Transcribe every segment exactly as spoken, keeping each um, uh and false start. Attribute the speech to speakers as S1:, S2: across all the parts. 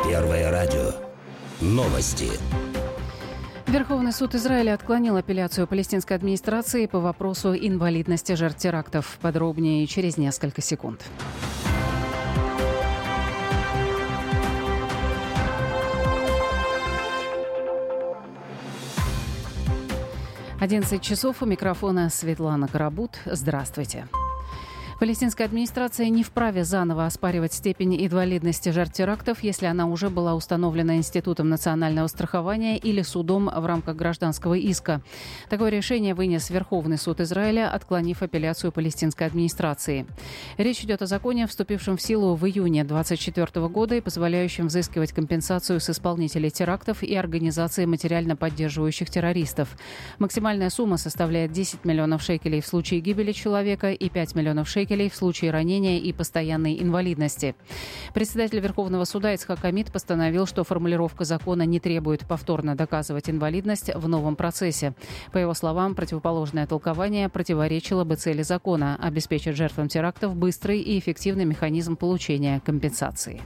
S1: Первое радио. Новости.
S2: Верховный суд Израиля отклонил апелляцию палестинской администрации по вопросу инвалидности жертв терактов. Подробнее через несколько секунд. одиннадцать часов, у микрофона Светлана Карабут. Здравствуйте. Палестинская администрация не вправе заново оспаривать степень инвалидности жертв терактов, если она уже была установлена Институтом национального страхования или судом в рамках гражданского иска. Такое решение вынес Верховный суд Израиля, отклонив апелляцию палестинской администрации. Речь идет о законе, вступившем в силу в июне две тысячи двадцать четвёртого года и позволяющем взыскивать компенсацию с исполнителей терактов и организации материально поддерживающих террористов. Максимальная сумма составляет десять миллионов шекелей в случае гибели человека и пять миллионов шекелей в случае ранения и постоянной инвалидности. Председатель Верховного суда Ицхак Амид постановил, что формулировка закона не требует повторно доказывать инвалидность в новом процессе. По его словам, противоположное толкование противоречило бы цели закона – обеспечить жертвам терактов быстрый и эффективный механизм получения компенсации.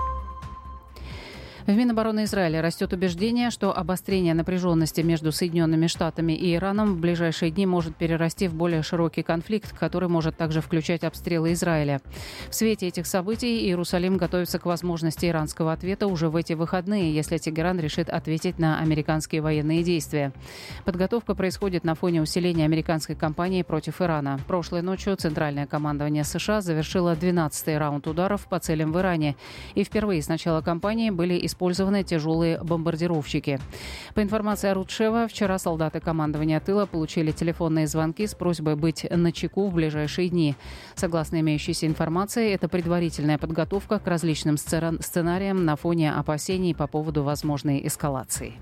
S2: В Минобороны Израиля растет убеждение, что обострение напряженности между Соединенными Штатами и Ираном в ближайшие дни может перерасти в более широкий конфликт, который может также включать обстрелы Израиля. В свете этих событий Иерусалим готовится к возможности иранского ответа уже в эти выходные, если Тегеран решит ответить на американские военные действия. Подготовка происходит на фоне усиления американской кампании против Ирана. Прошлой ночью Центральное командование США завершило двенадцатый раунд ударов по целям в Иране. И впервые с начала кампании были использованы использованы тяжелые бомбардировщики. По информации Арут-Шева, вчера солдаты командования тыла получили телефонные звонки с просьбой быть начеку в ближайшие дни. Согласно имеющейся информации, это предварительная подготовка к различным сценариям на фоне опасений по поводу возможной эскалации.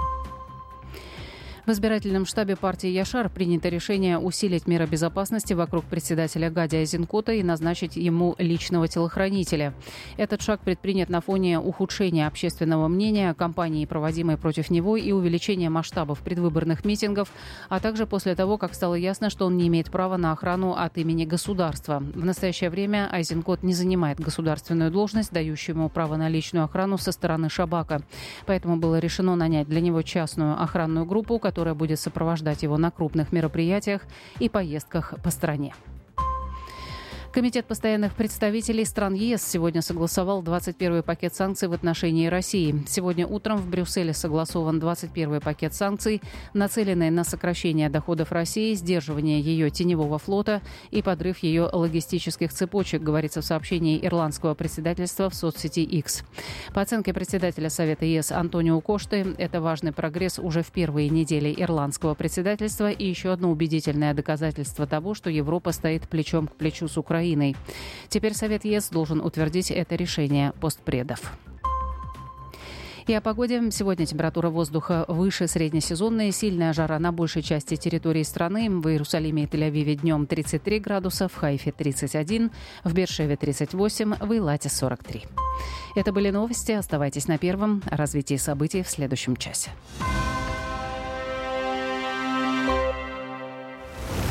S2: В избирательном штабе партии Яшар принято решение усилить меры безопасности вокруг председателя Гади Айзенкота и назначить ему личного телохранителя. Этот шаг предпринят на фоне ухудшения общественного мнения о кампании, проводимой против него, и увеличения масштабов предвыборных митингов, а также после того, как стало ясно, что он не имеет права на охрану от имени государства. В настоящее время Айзенкот не занимает государственную должность, дающую ему право на личную охрану со стороны Шабака. Поэтому было решено нанять для него частную охранную группу, которая которая будет сопровождать его на крупных мероприятиях и поездках по стране. Комитет постоянных представителей стран ЕС сегодня согласовал двадцать первый пакет санкций в отношении России. Сегодня утром в Брюсселе согласован двадцать первый пакет санкций, нацеленный на сокращение доходов России, сдерживание ее теневого флота и подрыв ее логистических цепочек, говорится в сообщении ирландского председательства в соцсети X. По оценке председателя Совета ЕС Антонио Кошты, это важный прогресс уже в первые недели ирландского председательства и еще одно убедительное доказательство того, что Европа стоит плечом к плечу с Украиной. Теперь Совет ЕС должен утвердить это решение постпредов. И о погоде. Сегодня температура воздуха выше среднесезонной. Сильная жара на большей части территории страны. В Иерусалиме и Тель-Авиве днем тридцать три градуса, в Хайфе тридцать один, в Беer-Шеве тридцать восемь, в Эйлате сорок три. Это были новости. Оставайтесь на Первом. О развитии событий в следующем часе.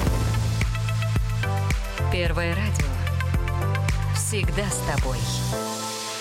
S3: Первое радио. Всегда с тобой.